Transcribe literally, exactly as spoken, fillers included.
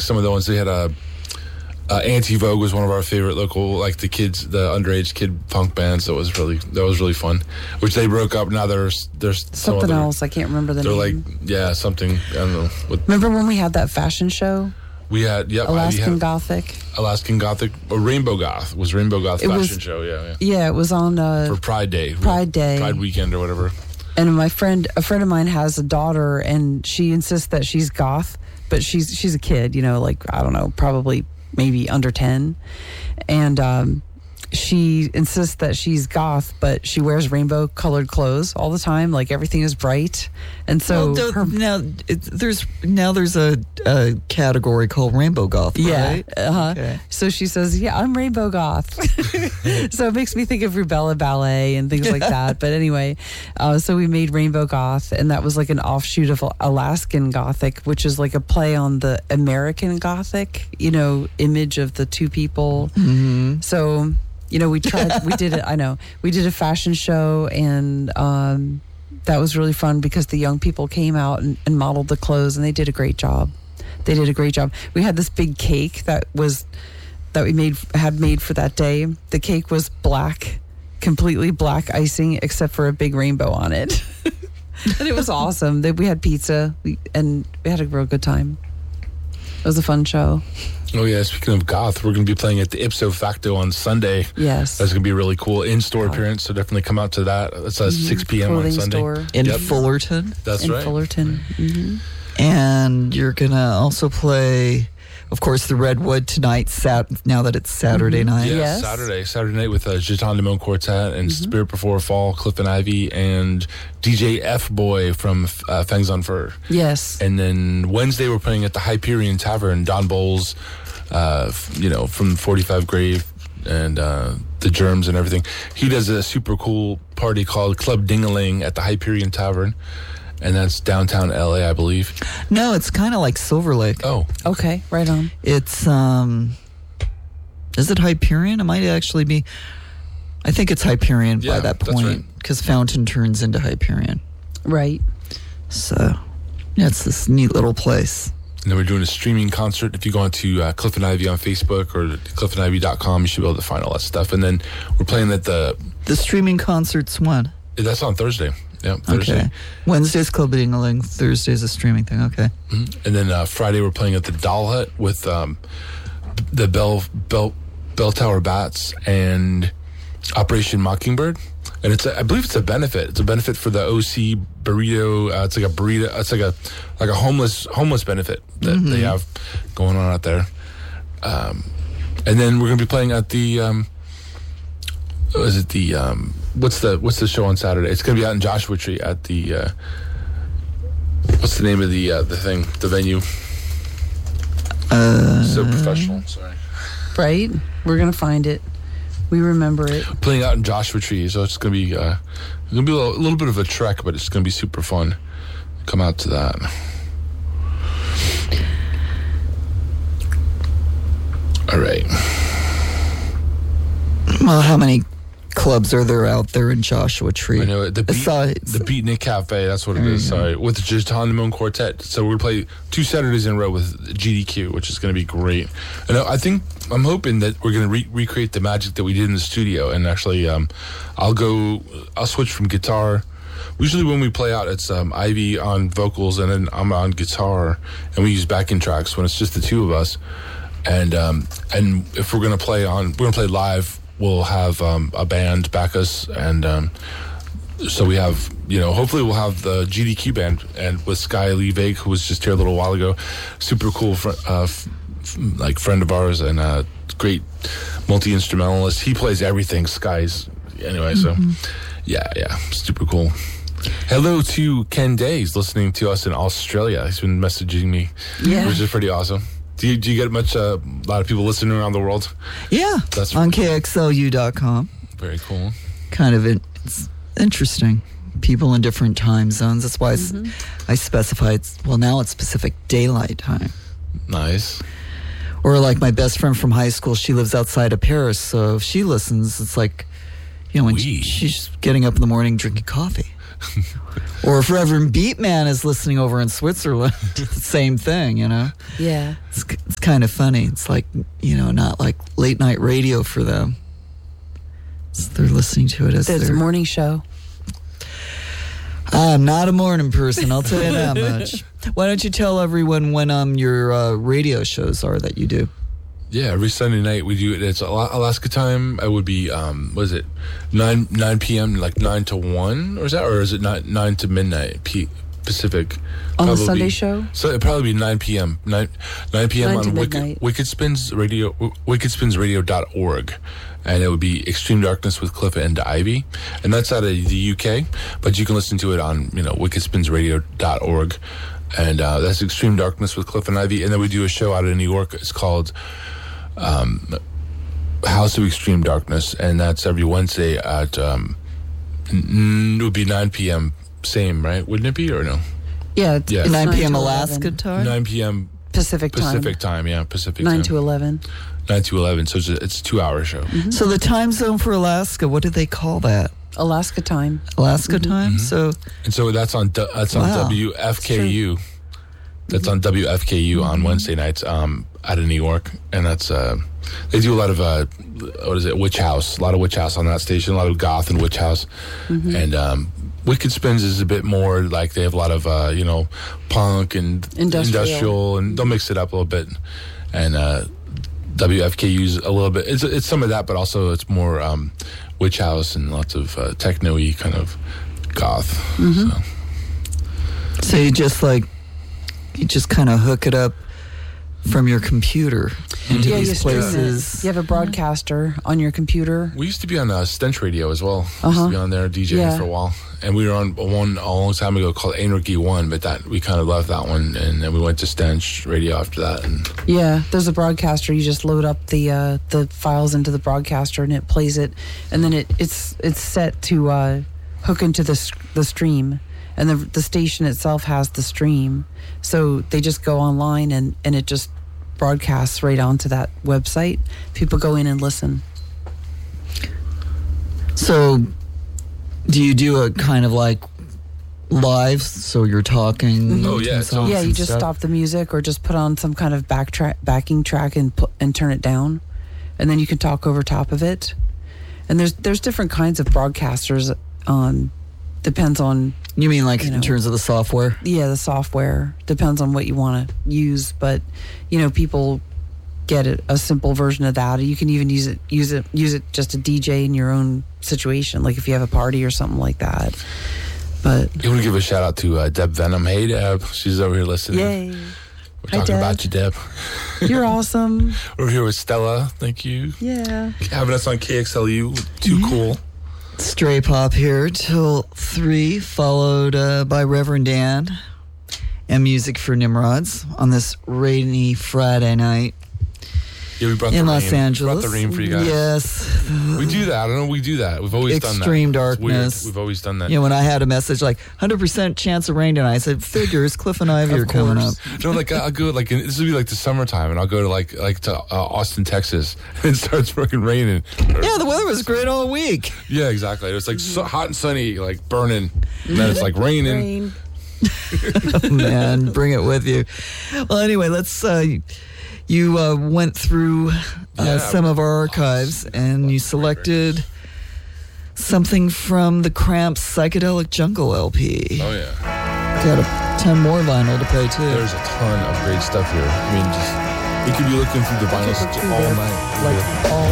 some of the ones they had a. Uh, Anti-Vogue was one of our favorite local, like the kids, the underage kid punk bands. That was really that was really fun. Which they broke up. Now there's there's some something other, else. I can't remember the they're name. like yeah something I don't know. What, Remember when we had that fashion show? we had yep Alaskan had Gothic. Alaskan Gothic or Rainbow Goth was Rainbow Goth It fashion was- show. Yeah, yeah. Yeah, it was on uh, For Pride Day. Pride Day. Pride weekend or whatever. And my friend, a friend of mine has a daughter, and she insists that she's goth, but she's she's a kid, you know, like I don't know, probably maybe under ten, and um, she insists that she's goth, but she wears rainbow colored clothes all the time, like everything is bright, and so well, don't- her, now it, there's now there's a, a category called rainbow goth. yeah, right? uh-huh. Okay. So she says, "Yeah, I'm rainbow goth." So it makes me think of Rubella Ballet and things like that. But anyway, uh, so we made Rainbow Goth, and that was like an offshoot of Alaskan Gothic, which is like a play on the American Gothic, you know, image of the two people. Mm-hmm. So, you know, we tried, we did it, I know, we did a fashion show, and um, that was really fun because the young people came out and, and modeled the clothes, and they did a great job. They did a great job. We had this big cake that was that we made had made for that day. The cake was black, completely black icing, except for a big rainbow on it, and it was awesome. They- We had pizza, we, and we had a real good time. It was a fun show. Oh yeah, speaking of goth, we're going to be playing at the Ipso Facto on Sunday. Yes, That's going to be a really cool in-store appearance, so definitely come out to that. It's at six p.m. on clothing Sunday. store In Yep. Fullerton. That's in right. Fullerton. hmm And you're going to also play, of course, the Redwood tonight, sat, now that it's Saturday night. Yeah, Yes. Saturday. Saturday night with uh, Jeton Limon Quartet and Mm-hmm. Spirit Before Fall, Cliff and Ivy, and D J F-Boy from uh, Fangs on Fur. Yes. And then Wednesday we're playing at the Hyperion Tavern. Don Bowles, uh, f- you know, from forty-five Grave and uh, the Germs and everything. He does a super cool party called Club Ding-a-ling at the Hyperion Tavern. And that's downtown L A, I believe. No, it's kind of like Silver Lake. Oh, Okay, right on. It's, um, is it Hyperion? It might actually be, I think it's Hyperion Yeah, by that that's point, right. because Fountain turns into Hyperion. Right. So, yeah, it's this neat little place. and then we're doing a streaming concert. If you go onto uh, Cliff and Ivy on Facebook or cliff and ivy dot com, you should be able to find all that stuff. And then we're playing at the, The streaming concert's when? that's on Thursday. Yeah, Thursday. Okay. Wednesday's Club Ding-a-ling, Thursday's a streaming thing. Okay. Mhm. And then uh, Friday we're playing at the Doll Hut with um, the Bell, Bell, Bell Tower Bats and Operation Mockingbird. And it's, a, I believe it's a benefit. It's a benefit for the O C burrito. Uh, it's like a burrito. It's like a like a homeless homeless benefit that Mm-hmm. they have going on out there. Um, and then we're gonna be playing at the. Um, what is it the um, what's the what's the show on Saturday? It's gonna be out in Joshua Tree at the. Uh, what's the name of the uh, the thing? The venue. Uh, So professional. Sorry. Right? We're going to find it. We remember it. Playing out in Joshua Tree, so it's gonna be uh, it's gonna be a little, a little bit of a trek, but it's gonna be super fun. Come out to that. All right. well, how many clubs are there out there in Joshua Tree? I know it. The beat, Besides- the Beatnik Cafe. That's what it is. Sorry, with the Jeton Limon Quartet. So we're gonna play two Saturdays in a row with G D Q, which is gonna be great. And I think I'm hoping that we're gonna re- recreate the magic that we did in the studio. And actually, um, I'll go. I'll switch from guitar. Usually when we play out, it's um, Ivy on vocals and then I'm on guitar, and we use backing tracks when it's just the two of us. And um, and if we're gonna play on, we're gonna play live. We'll have um, a band back us, and um, so we have, you know, hopefully we'll have the G D Q band, and with Sky Lee Vake, who was just here a little while ago, super cool, fr- uh, f- f- like friend of ours and uh, great multi instrumentalist. He plays everything. Sky's anyway, so yeah, yeah, super cool. Hello to Ken Day. He's listening to us in Australia. He's been messaging me, Yeah. which is pretty awesome. Do you, do you get much, uh, a lot of people listening around the world? Yeah, That's on K X L U dot com. Very cool. Kind of in, it's interesting. People in different time zones. That's why I s I specify it's, well, now it's Pacific Daylight Time. Nice. Or like my best friend from high school, she lives outside of Paris. So if she listens, it's like, you know, when Oui. she, she's getting up in the morning drinking coffee. Or if Reverend Beatman is listening over in Switzerland, the same thing, you know? Yeah. It's, it's kind of funny. It's like, you know, not like late night radio for them. It's, they're listening to it as There's a their... morning show. I'm not a morning person, I'll tell you that much. Why don't you tell everyone when um your uh, radio shows are that you do? Yeah, every Sunday night we do it. It's Ala- Alaska time. It would be um, what is it, nine nine p.m. like nine to one, or is that, or is it nine nine to midnight P- Pacific? On the Probably- Sunday show? So it'd probably be nine p.m. nine nine p.m. Nine to on Wicked, midnight. Wicked Spins Radio, wicked spins radio dot org, and it would be Extreme Darkness with Cliff and Ivy, and that's out of the U K. But you can listen to it on you know wicked spins radio dot org, and uh, that's Extreme Darkness with Cliff and Ivy. And then we do a show out of New York. It's called Um, House of Extreme Darkness, and that's every Wednesday at um, n- it would be nine p.m. Same, right? Wouldn't it be, or no? Yeah. It's, Yeah. it's nine p.m. to Alaska eleven. time? nine p.m. Pacific time. Pacific time, yeah, Pacific nine time. to eleven. nine to eleven, so it's a, it's a two-hour show. So the time zone for Alaska, what do they call that? Alaska time. Alaska time? Mm-hmm. So And so that's on du- that's on Wow. W F K U. That's on W F K U on Wednesday nights um, out of New York, and that's uh, they do a lot of uh, what is it, Witch House, a lot of Witch House on that station, a lot of goth and Witch House, and um, Wicked Spins is a bit more like they have a lot of uh, you know punk and Industrial. and they'll mix it up a little bit, and uh, W F K U's a little bit. It's it's some of that, but also it's more um, Witch House and lots of uh, techno-y kind of goth. So. so you just like you just kind of hook it up from your computer into Yeah, you these stream it. places. You have a broadcaster on your computer. We used to be on uh, Stench Radio as well. We used Uh-huh. to be on there DJing Yeah. for a while, and we were on one a long time ago called Anarchy One, but that we kind of left that one, and then we went to Stench Radio after that. And Yeah, there's a broadcaster. You just load up the uh, the files into the broadcaster, and it plays it, and then it, it's it's set to uh, hook into the s- the stream, and the the station itself has the stream, so they just go online and and it just broadcasts right onto that website. People go in and listen. So do you do a kind of like live, so you're talking? Oh, yeah, to so- songs Yeah, you and just stuff? stop the music or just put on some kind of back track, backing track and pu- and turn it down, and then you can talk over top of it. And there's there's different kinds of broadcasters. Um, depends on You mean like you in know. terms of the software? yeah the software. Depends on what you want to use, but you know people get a, a simple version of that. You can even use it use it use it just to D J in your own situation, like if you have a party or something like that. But you want to give a shout out to uh, Deb Venom. Hey, Deb, she's over here listening. yay, We're Hi, talking Deb. about you, Deb. you're awesome. We're here with Stella. Thank you. Yeah. Having us on K X L U. Too cool. Stray Pop here till three, followed uh, by Reverend Dan and Music for Nimrods on this rainy Friday night Yeah, we brought in the Los rain. Angeles. We brought the rain for you guys. Yes. We do that. I don't know. We do that. We've always done that. Extreme It's weird. darkness. We've always done that. You know, when I had a message like one hundred percent chance of rain tonight, I said, figures, Cliff and Ivy Of are coming up. course. No, like I'll go like in, this would be like the summertime, and I'll go to like like to uh, Austin, Texas, and it starts fucking raining. Yeah, the weather was great all week. Yeah, exactly. It was like so hot and sunny, like burning, and then it's like raining. Rain. Oh, man, bring it with you. Well, anyway, let's. Uh, you uh, went through uh, Yeah. some of our archives and you selected something from the Cramps Psychedelic Jungle L P. Oh yeah, Got a ton more vinyl to play too. there's a ton of great stuff here. I mean, just we could be looking through the vinyls all night. Like all